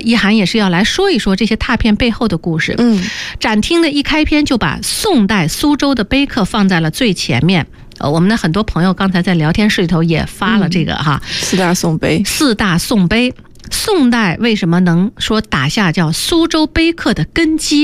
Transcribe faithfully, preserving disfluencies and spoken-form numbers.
一涵也是要来说一说这些拓片背后的故事。 嗯， 展厅的一开篇就把宋代苏州的碑刻放在了最前面。呃，我们的很多朋友刚才在聊天室里头也发了这个哈， 嗯、四大宋碑， 四大宋碑。宋代为什么能说打下叫苏州碑刻的根基？